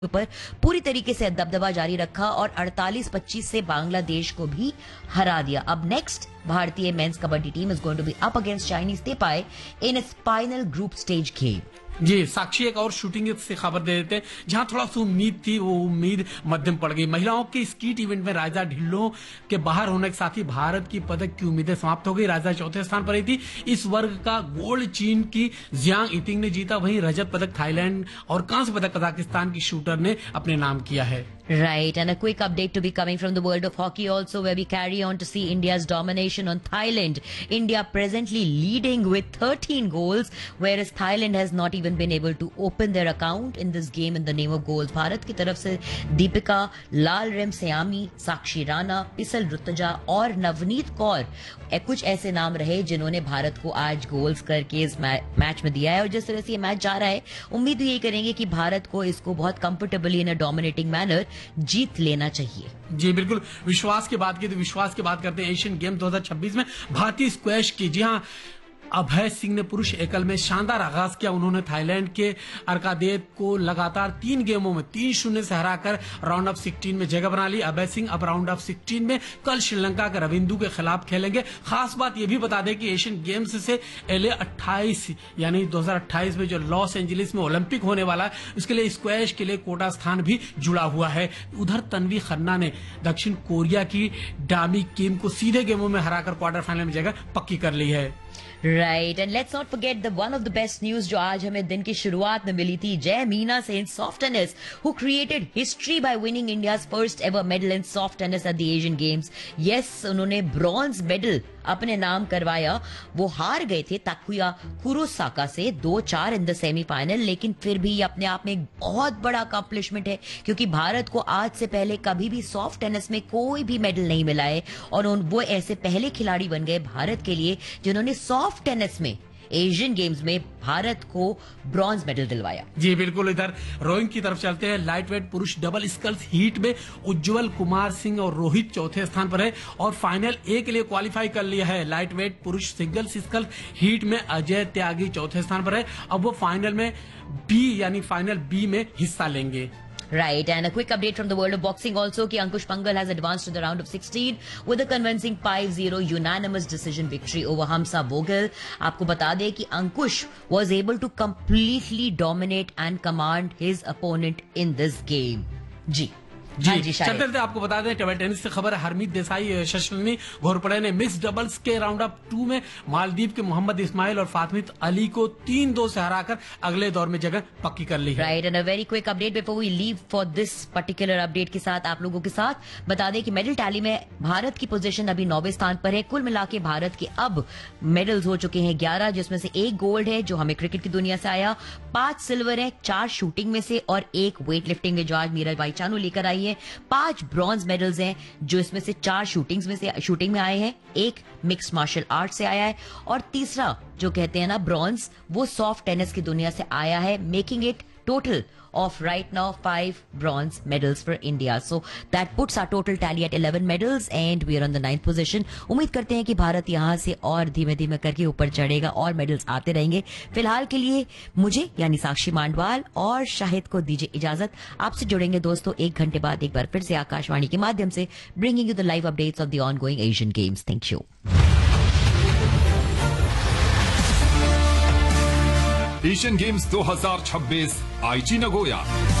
ऊपर पूरी तरीके से दबदबा जारी रखा और 48-25 से बांग्लादेश को भी हरा दिया। अब नेक्स्ट भारतीय mains kabaddi team is going to be up against Chinese तेपाई in its final group stage game. जी, साक्षी एक और शूटिंग से खबर दे देते हैं, जहां थोड़ा सा उम्मीद थी वो उम्मीद मध्यम पड़ गई। महिलाओं के स्कीट इवेंट में राजा ढिल्लों के बाहर होने के साथ ही भारत की पदक की उम्मीदें समाप्त हो गई। राजा चौथे स्थान पर रही थी। इस वर्ग का गोल्ड चीन की जियांग इतिंग ने जीता, वहीं रजत पदक थाईलैंड और कांस्य पदक कजाकिस्तान की शूटर ने अपने नाम किया है। Right, and a quick update to be coming from the world of hockey also, where we carry on to see India's domination on Thailand. India presently leading with 13 goals, whereas Thailand has not even been able to open their account in this game in the name of goals. Bharat की तरफ से दीपिका, लाल RAM सयामी, साक्षी राणा, पिसल रुतजा और नवनीत कौर कुछ ऐसे नाम रहे जिन्होंने भारत को आज गोल्स करके इस मैच में दिया है। और जिस तरह से ये मैच जा रहा है, उम्मीद यही करेंगे कि भारत को इसको बहुत कंफर्टेबली इन अ डोमिनेटिंग मैनर जीत लेना चाहिए। जी बिल्कुल, विश्वास की बात की तो विश्वास की बात करते हैं एशियन गेम 2026 में भारतीय स्क्वैश की। जी हाँ, अभय सिंह ने पुरुष एकल में शानदार आगाज किया। उन्होंने थाईलैंड के अरकादेव को लगातार 3 गेमों में 3-0 से हराकर राउंड ऑफ 16 में जगह बना ली। अभय सिंह अब राउंड ऑफ 16 में कल श्रीलंका के रविंदु के खिलाफ खेलेंगे। खास बात यह भी बता दें कि एशियन गेम्स से LA 28 यानी 2028 में जो लॉस एंजलिस में ओलंपिक होने वाला है, उसके लिए स्क्वैश के लिए कोटा स्थान भी जुड़ा हुआ है। उधर तन्वी खन्ना ने दक्षिण कोरिया की डामी किम को सीधे गेमों में हराकर क्वार्टर फाइनल में जगह पक्की कर ली है। Right, and let's not forget the one of the best news जो आज हमें दिन की शुरुआत में मिली थी। जय मीना से इन soft tennis, who created history by winning India's first ever medal in soft tennis at the Asian games. Yes, उन्होंने ब्रॉन्ज मेडल अपने नाम करवाया। वो हार गए थे ताकुया कुरोसाका से 2-4 इन द सेमीफाइनल, लेकिन फिर भी ये अपने आप में एक बहुत बड़ा अकम्पलिशमेंट है, क्योंकि भारत को आज से पहले कभी भी सॉफ्ट टेनिस में कोई भी मेडल नहीं मिला है और वो ऐसे पहले खिलाड़ी बन गए भारत के लिए जिन्होंने सॉफ्ट टेनिस में एशियन गेम्स में भारत को ब्रॉन्ज मेडल दिलवाया। जी बिल्कुल, इधर रोइंग की तरफ चलते हैं। लाइटवेट पुरुष डबल स्कल्स हीट में उज्जवल कुमार सिंह और रोहित चौथे स्थान पर है और फाइनल ए के लिए क्वालिफाई कर लिया है। लाइटवेट पुरुष सिंगल्स स्कल्स हीट में अजय त्यागी चौथे स्थान पर है। अब वो फाइनल में यानी फाइनल बी में हिस्सा लेंगे। Right, and a quick update from the world of boxing also कि Ankush Pangal has advanced to the round of 16 with a convincing 5-0 unanimous decision victory over Hamza Vogel. आपको बता दें कि अंकुश was able to completely dominate and command his opponent in this game. जी चलते आपको बता दें table tennis से खबर है। हरमीत देसाई शशनी घोरपड़े ने मिक्स डबल्स के राउंड ऑफ 2 में मालदीव के मोहम्मद इस्माइल और फातमित अली को 3-2 से हराकर अगले दौर में जगह पक्की कर ली है। Right, and a very quick update before we leave for this particular update के साथ आप लोगों के साथ बता दें कि मेडल टैली में भारत की पोजीशन अभी 9वें स्थान पर है। कुल मिला के भारत के अब मेडल्स हो चुके हैं 11, जिसमें से 1 गोल्ड है जो हमें क्रिकेट की दुनिया से आया, 5 सिल्वर है, 4 शूटिंग में से और 1 वेट लिफ्टिंग में जो आज मीरा भाई चानू लेकर आई है। 5 ब्रॉन्ज मेडल्स हैं जो इसमें से 4 शूटिंग में आए हैं, 1 मिक्स मार्शल आर्ट से आया है और तीसरा जो कहते हैं ना ब्रॉन्ज, वो सॉफ्ट टेनिस की दुनिया से आया है, making it total of right now 5 bronze medals for India. So that puts our total tally at 11 medals and we are on the 9th position. उम्मीद करते हैं कि भारत यहाँ से और धीमे धीमे करके ऊपर चढ़ेगा और मेडल्स आते रहेंगे। फिलहाल के लिए मुझे यानी साक्षी मांडवाल और शाहिद को दीजिए इजाजत। आपसे जुड़ेंगे दोस्तों 1 घंटे बाद एक बार फिर से आकाशवाणी के माध्यम से, bringing you the live updates of the ongoing Asian Games. Thank you. Asian games 2026 आईची नगोया।